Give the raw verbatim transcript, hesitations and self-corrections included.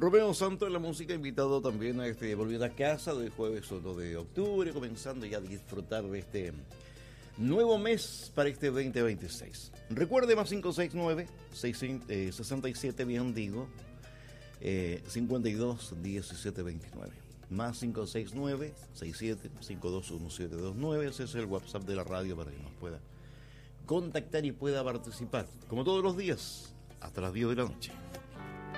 Romeo Santos en la música, invitado también a este Volviendo a Casa del jueves uno de octubre, comenzando ya a disfrutar de este nuevo mes para este veinte veintiséis. Recuerde más cinco seis nueve, seis sesenta y siete, bien digo, eh, cincuenta y dos, diecisiete, veintinueve. Más cinco seis nueve, seis siete cinco dos uno siete dos nueve. Ese es el WhatsApp de la radio para que nos pueda contactar y pueda participar. Como todos los días, hasta las diez de la noche.